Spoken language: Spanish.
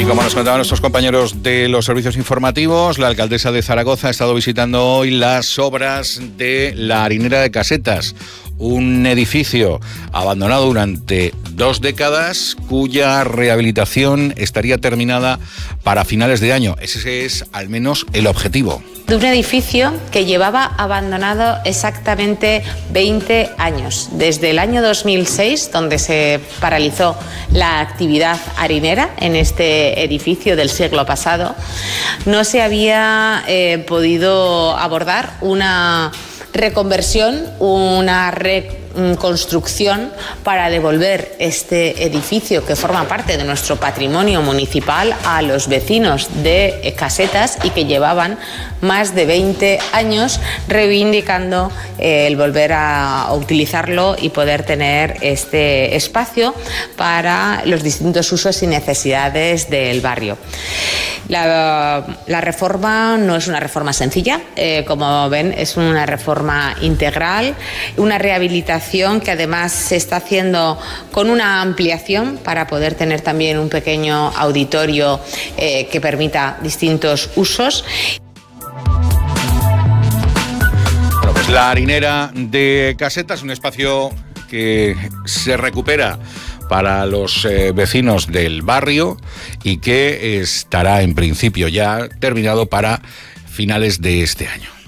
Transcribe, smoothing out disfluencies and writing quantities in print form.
Y como nos contaban nuestros compañeros de los servicios informativos, la alcaldesa de Zaragoza ha estado visitando hoy las obras de la harinera de Casetas, un edificio abandonado durante 2 décadas cuya rehabilitación estaría terminada para finales de año. Ese es al menos el objetivo. De un edificio que llevaba abandonado exactamente 20 años, desde el año 2006, donde se paralizó la actividad harinera en este edificio del siglo pasado, no se había podido abordar una reconversión, una reconstrucción para devolver este edificio que forma parte de nuestro patrimonio municipal a los vecinos de Casetas y que llevaban más de 20 años reivindicando el volver a utilizarlo y poder tener este espacio para los distintos usos y necesidades del barrio. La reforma no es una reforma sencilla, como ven, es una reforma integral, una rehabilitación que además se está haciendo con una ampliación para poder tener también un pequeño auditorio que permita distintos usos. Bueno, pues la harinera de Casetas, un espacio que se recupera para los vecinos del barrio y que estará en principio ya terminado para finales de este año.